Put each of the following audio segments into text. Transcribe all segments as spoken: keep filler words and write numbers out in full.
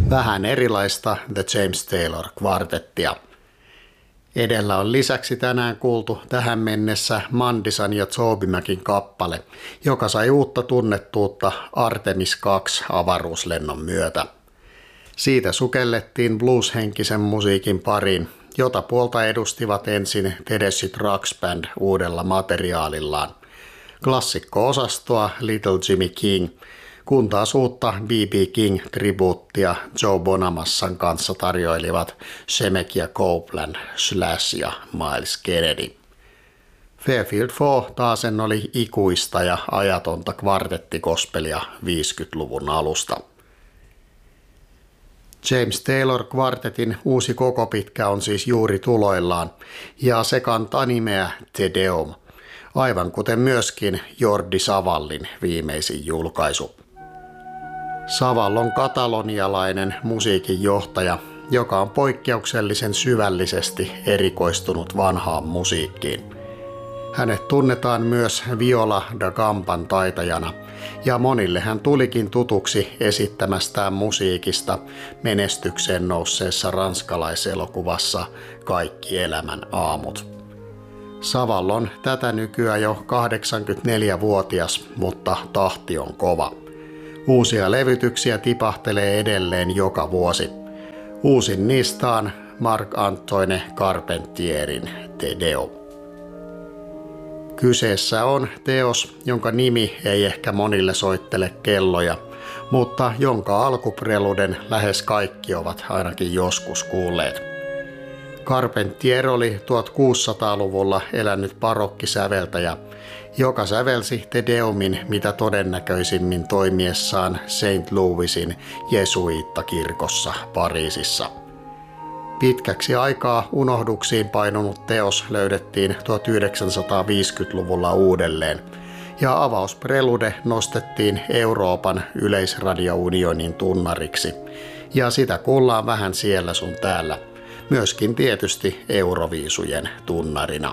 Vähän erilaista The James Taylor Quartettia. Edellä on lisäksi tänään kuultu tähän mennessä Mandisan ja Zoobimäkin kappale, joka sai uutta tunnettuutta Artemis kaksi avaruuslennon myötä. Siitä sukellettiin blueshenkisen musiikin pariin, jota puolta edustivat ensin Tedeschi Trucks Band uudella materiaalillaan. Klassikko-osastoa Little Jimmy King, kun taas uutta B B King-tribuuttia Joe Bonamassan kanssa tarjoilivat Shemekia Copeland, Slash ja Miles Kennedy. Fairfield Four taasen oli ikuista ja ajatonta kvartettikospelia viisikymmentäluvun alusta. James Taylor Quartetin uusi koko pitkä on siis juuri tuloillaan ja se kantaa nimeä Te Deum, aivan kuten myöskin Jordi Savallin viimeisin julkaisu. Savall on katalonialainen musiikin johtaja, joka on poikkeuksellisen syvällisesti erikoistunut vanhaan musiikkiin. Hänet tunnetaan myös viola da gamban taitajana, ja monille hän tulikin tutuksi esittämästään musiikista menestykseen nousseessa ranskalaiselokuvassa Kaikki elämän aamut. Savall on tätä nykyään jo kahdeksankymmentäneljävuotias, mutta tahti on kova. Uusia levytyksiä tipahtelee edelleen joka vuosi. Uusin niistä on Marc-Antoine Carpentierin Te Deum. Kyseessä on teos, jonka nimi ei ehkä monille soittele kelloja, mutta jonka alkupreluden lähes kaikki ovat ainakin joskus kuulleet. Carpentier oli tuhatkuusisataaluvulla elänyt barokkisäveltäjä, joka sävelsi Te Deumin mitä todennäköisimmin toimiessaan Saint Louisin jesuiittakirkossa Pariisissa. Pitkäksi aikaa unohduksiin painunut teos löydettiin tuhatyhdeksänsataaviisikymmentäluvulla uudelleen, ja avausprelude nostettiin Euroopan yleisradiounionin tunnariksi, ja sitä kuullaan vähän siellä sun täällä, myöskin tietysti Euroviisujen tunnarina.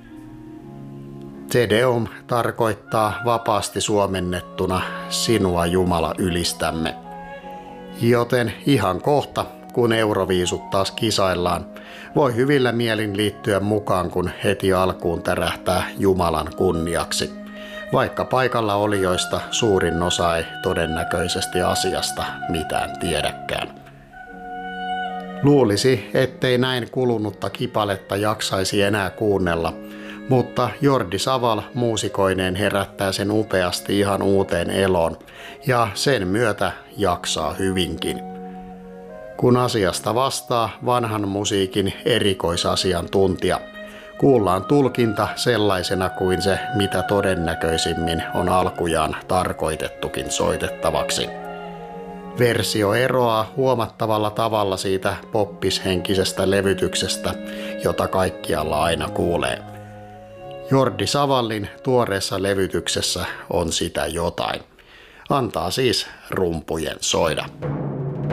Te Deum tarkoittaa vapaasti suomennettuna sinua Jumala ylistämme. Joten ihan kohta, kun Euroviisut taas kisaillaan, voi hyvillä mielin liittyä mukaan, kun heti alkuun tärähtää Jumalan kunniaksi, vaikka paikalla olijoista suurin osa ei todennäköisesti asiasta mitään tiedäkään. Luulisi, ettei näin kulunutta kipaletta jaksaisi enää kuunnella, mutta Jordi Savall muusikoineen herättää sen upeasti ihan uuteen eloon, ja sen myötä jaksaa hyvinkin. Kun asiasta vastaa vanhan musiikin erikoisasiantuntija, kuullaan tulkinta sellaisena kuin se mitä todennäköisimmin on alkujaan tarkoitettukin soitettavaksi. Versio eroaa huomattavalla tavalla siitä poppishenkisestä levytyksestä, jota kaikkialla aina kuulee. Jordi Savallin tuoreessa levytyksessä on sitä jotain. Antaa siis rumpujen soida.